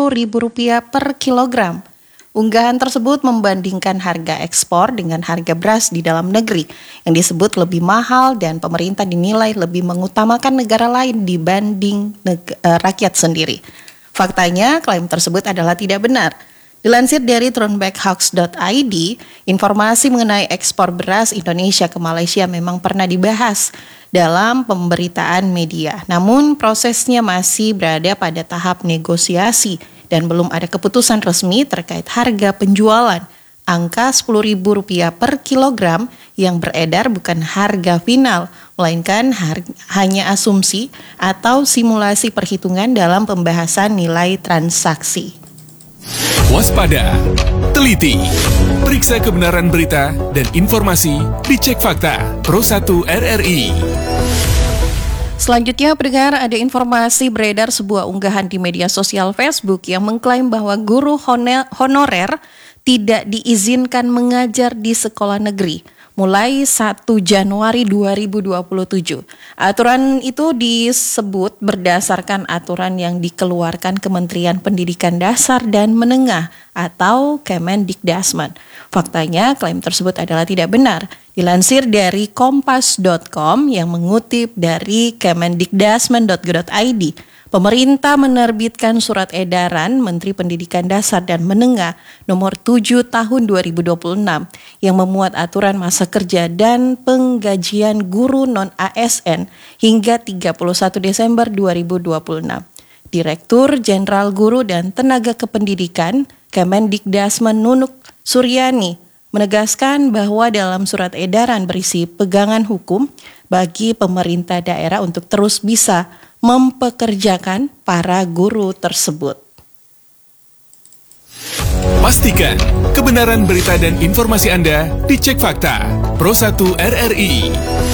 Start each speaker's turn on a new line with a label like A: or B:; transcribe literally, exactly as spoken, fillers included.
A: sepuluh ribu rupiah per kilogram. Unggahan tersebut membandingkan harga ekspor dengan harga beras di dalam negeri yang disebut lebih mahal dan pemerintah dinilai lebih mengutamakan negara lain dibanding neg- uh, rakyat sendiri. Faktanya, klaim tersebut adalah tidak benar. Dilansir dari throwbackhoax dot i d, informasi mengenai ekspor beras Indonesia ke Malaysia memang pernah dibahas dalam pemberitaan media. Namun prosesnya masih berada pada tahap negosiasi dan belum ada keputusan resmi terkait harga penjualan. Angka sepuluh ribu rupiah per kilogram yang beredar bukan harga final, melainkan har- hanya asumsi atau simulasi perhitungan dalam pembahasan nilai transaksi.
B: Waspada, teliti, periksa kebenaran berita dan informasi, dicek fakta, Pro satu R R I.
A: Selanjutnya, pendengar, ada informasi beredar sebuah unggahan di media sosial Facebook yang mengklaim bahwa guru honorer tidak diizinkan mengajar di sekolah negeri mulai satu Januari dua ribu dua puluh tujuh. Aturan itu disebut berdasarkan aturan yang dikeluarkan Kementerian Pendidikan Dasar dan Menengah atau Kemendikdasmen. Faktanya, klaim tersebut adalah tidak benar. Dilansir dari kompas dot com yang mengutip dari kemendikdasmen dot go dot i d, pemerintah menerbitkan surat edaran Menteri Pendidikan Dasar dan Menengah nomor tujuh tahun dua ribu dua puluh enam yang memuat aturan masa kerja dan penggajian guru non-A S N hingga tiga puluh satu Desember dua ribu dua puluh enam. Direktur Jenderal Guru dan Tenaga Kependidikan Kemendikdasmen Nunuk Suryani menegaskan bahwa dalam surat edaran berisi pegangan hukum bagi pemerintah daerah untuk terus bisa mempekerjakan para guru tersebut.
B: Pastikan kebenaran berita dan informasi Anda dicek fakta. Pro satu R R I.